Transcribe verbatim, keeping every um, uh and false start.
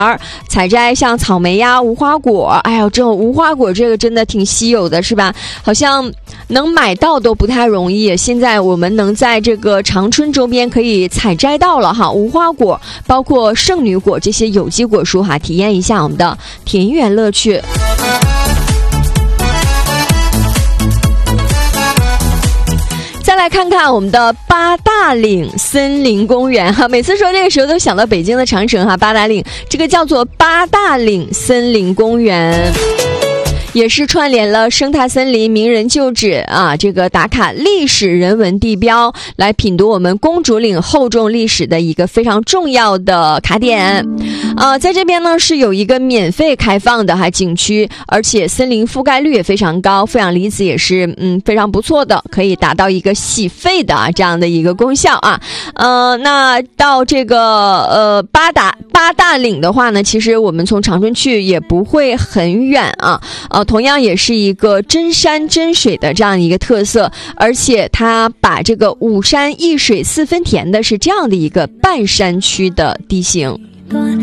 采摘像草莓呀、无花果，哎呦，这种无花果这个真的挺稀有的，是吧？好像能买到都不太容易。现在我们能在这个长春周边可以采摘到了哈，无花果，包括圣女果这些有机果蔬哈，体验一下我们的田园乐趣。再来看看我们的八大岭森林公园哈，每次说这个时候都想到北京的长城哈，八大岭，这个叫做八大岭森林公园。也是串联了生态森林、名人旧址啊，这个打卡历史人文地标，来品读我们公主岭厚重历史的一个非常重要的卡点。呃，在这边呢是有一个免费开放的哈景区，而且森林覆盖率也非常高，负氧离子也是嗯非常不错的，可以达到一个洗肺的啊这样的一个功效啊。呃，那到这个呃八大八大岭的话呢，其实我们从长春去也不会很远啊。呃，同样也是一个真山真水的这样一个特色，而且它把这个五山一水四分田的是这样的一个半山区的地形。